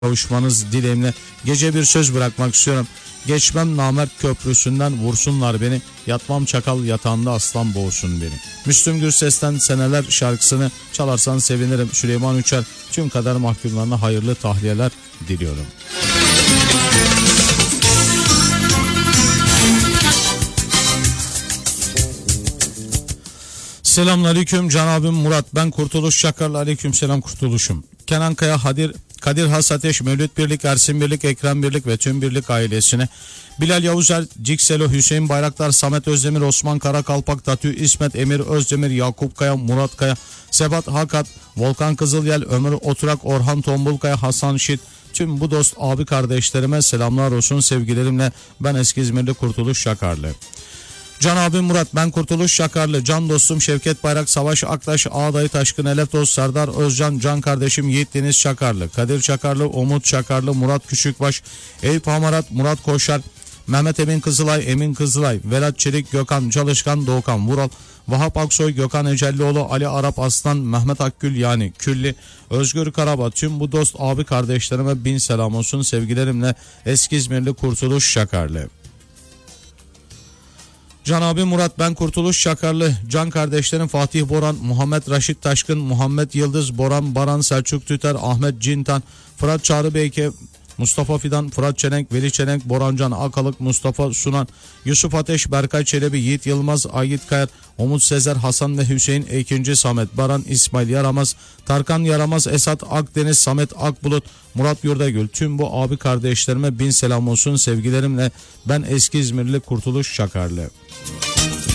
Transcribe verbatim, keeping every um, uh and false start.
kavuşmanız dileğimle gece bir söz bırakmak istiyorum. Geçmem namert köprüsünden, vursunlar beni. Yatmam çakal yatağında, aslan boğsun beni. Müslüm Gürses'ten Seneler şarkısını çalarsan sevinirim. Süleyman Üçer tüm kader mahkumlarına hayırlı tahliyeler diliyorum. Selamünaleyküm can abim Murat, ben Kurtuluş Çakarlı. Aleyküm selam Kurtuluş'um. Kenan Kaya, Hadir, Kadir Has Ateş, Mevlüt Birlik, Ersin Birlik, Ekrem Birlik ve tüm Birlik ailesine, Bilal Yavuzer, Cikselo, Hüseyin Bayraktar, Samet Özdemir, Osman Karakalpak, Tatü, İsmet Emir Özdemir, Yakup Kaya, Murat Kaya, Sebat Hakat, Volkan Kızılyel, Ömür Oturak, Orhan Tombulkaya, Hasan Şit, tüm bu dost abi kardeşlerime selamlar olsun sevgilerimle. Ben eski İzmirli Kurtuluş Çakarlı. Can abim Murat, ben Kurtuluş Çakarlı. Can dostum Şevket Bayrak, Savaş Aktaş, Ağdayı Taşkın, Elef Dost, Serdar Özcan, can kardeşim Yiğit Deniz Çakarlı, Kadir Çakarlı, Umut Çakarlı, Murat Küçükbaş, Eyüp Hamarat, Murat Koşar, Mehmet Emin Kızılay, Emin Kızılay, Velat Çelik, Gökhan Çalışkan, Doğukan Vural, Vahap Aksoy, Gökhan Ecellioğlu, Ali Arap Aslan, Mehmet Akgül yani Külli, Özgür Karaba, tüm bu dost abi kardeşlerime bin selam olsun sevgilerimle. Eski İzmirli Kurtuluş Çakarlı. Can abi Murat, ben Kurtuluş Çakarlı. Can kardeşlerim Fatih Boran, Muhammed Raşit Taşkın, Muhammed Yıldız, Boran Baran, Selçuk Tüter, Ahmet Cintan, Fırat Çağrı Beyke, Mustafa Fidan, Fırat Çelenk, Veli Çelenk, Borancan Akalık, Mustafa Sunan, Yusuf Ateş, Berkay Çelebi, Yiğit Yılmaz, Aygit Kayar, Umut Sezer, Hasan ve Hüseyin Ekinci, Samet Baran, İsmail Yaramaz, Tarkan Yaramaz, Esat Akdeniz, Samet Akbulut, Murat Yurdagül, tüm bu abi kardeşlerime bin selam olsun sevgilerimle. Ben eski İzmirli Kurtuluş Çakarlı.